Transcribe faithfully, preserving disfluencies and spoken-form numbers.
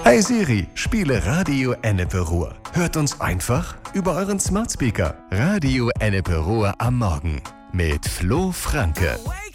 Hey Siri, spiele Radio Ennepe Ruhr. Hört uns einfach über euren Smart Speaker. Radio Ennepe Ruhr am Morgen mit Flo Franke.